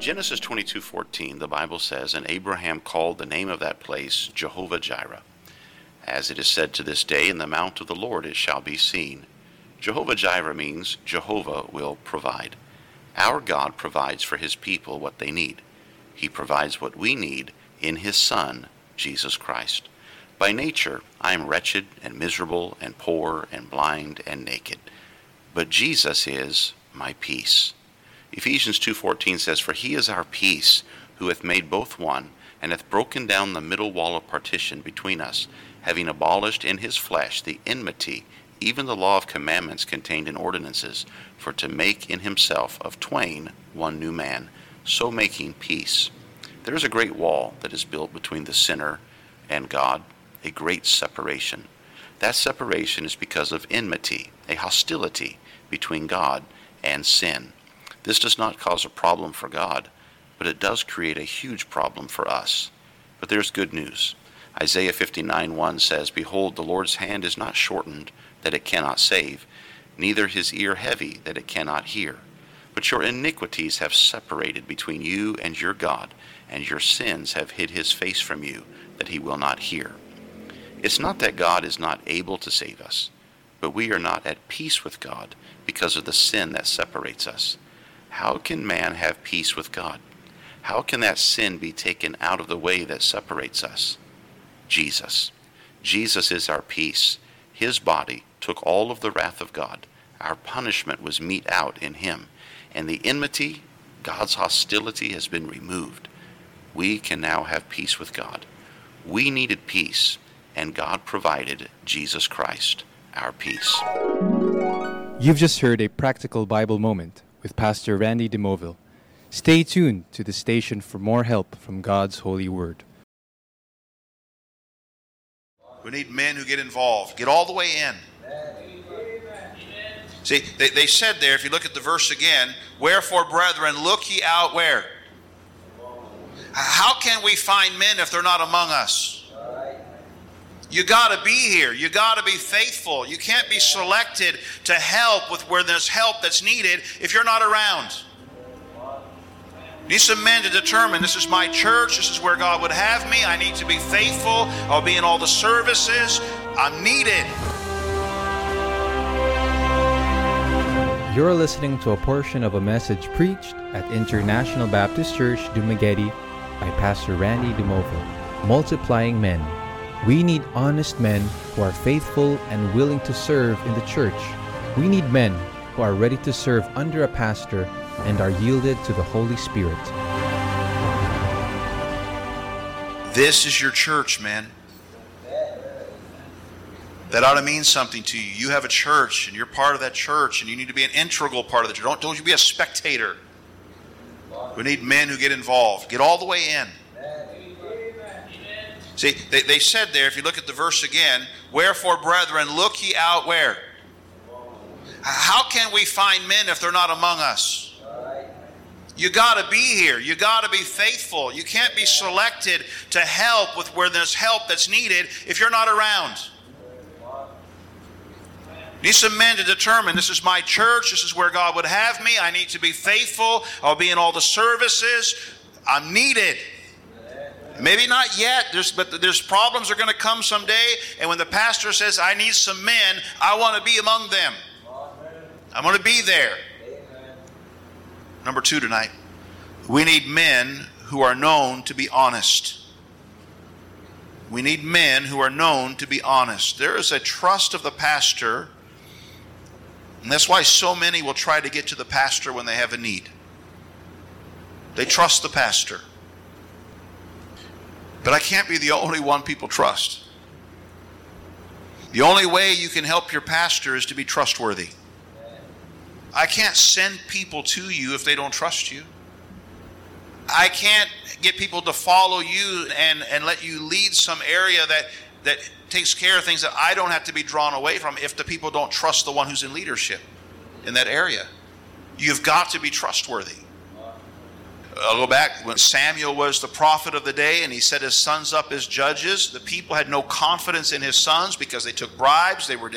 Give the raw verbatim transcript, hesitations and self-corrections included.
Genesis twenty-two fourteen, the Bible says, "And Abraham called the name of that place Jehovah-Jireh. As it is said to this day, in the mount of the Lord it shall be seen." Jehovah-Jireh means Jehovah will provide. Our God provides for his people what they need. He provides what we need in his Son, Jesus Christ. By nature, I am wretched and miserable and poor and blind and naked. But Jesus is my peace. Ephesians two fourteen says, "For he is our peace, who hath made both one, and hath broken down the middle wall of partition between us, having abolished in his flesh the enmity, even the law of commandments contained in ordinances, for to make in himself of twain one new man, so making peace." There is a great wall that is built between the sinner and God, a great separation. That separation is because of enmity, a hostility between God and sin. This does not cause a problem for God, but it does create a huge problem for us. But there's good news. Isaiah fifty-nine one says, "Behold, the Lord's hand is not shortened, that it cannot save, neither his ear heavy, that it cannot hear. But your iniquities have separated between you and your God, and your sins have hid his face from you, that he will not hear." It's not that God is not able to save us, but we are not at peace with God because of the sin that separates us. How can man have peace with God? How can that sin be taken out of the way that separates us? Jesus. Jesus is our peace. His body took all of the wrath of God. Our punishment was mete out in him. And the enmity, God's hostility, has been removed. We can now have peace with God. We needed peace, and God provided Jesus Christ, our peace. You've just heard a practical Bible moment with Pastor Randy DeMoville. Stay tuned to the station for more help from God's holy word. We need men who get involved, get all the way in. See, they, they said there, if you look at the verse again, "Wherefore, brethren, look ye out" where? How can we find men if they're not among us? You got to be here. You got to be faithful. You can't be selected to help with where there's help that's needed if you're not around. You need some men to determine, this is my church, this is where God would have me, I need to be faithful, I'll be in all the services, I'm needed. You're listening to a portion of a message preached at International Baptist Church, Dumaguete by Pastor Randy DeMoville. Multiplying men. We need honest men who are faithful and willing to serve in the church. We need men who are ready to serve under a pastor and are yielded to the Holy Spirit. This is your church, man. That ought to mean something to you. You have a church, and you're part of that church, and you need to be an integral part of the church. Don't, don't you be a spectator. We need men who get involved. Get all the way in. See, they, they said there, if you look at the verse again, "Wherefore, brethren, look ye out" where? How can we find men if they're not among us? You got to be here. You got to be faithful. You can't be selected to help with where there's help that's needed if you're not around. You need some men to determine, this is my church, this is where God would have me, I need to be faithful, I'll be in all the services, I'm needed. Maybe not yet, there's, but there's problems are going to come someday, and when the pastor says, I need some men, I want to be among them. I want to be there. Number two tonight, we need men who are known to be honest. We need men who are known to be honest. There is a trust of the pastor, and that's why so many will try to get to the pastor when they have a need. They trust the pastor. But I can't be the only one people trust. The only way you can help your pastor is to be trustworthy. I can't send people to you if they don't trust you. I can't get people to follow you and, and let you lead some area that, that takes care of things that I don't have to be drawn away from if the people don't trust the one who's in leadership in that area. You've got to be trustworthy. I'll go back when Samuel was the prophet of the day and he set his sons up as judges. The people had no confidence in his sons because they took bribes. They were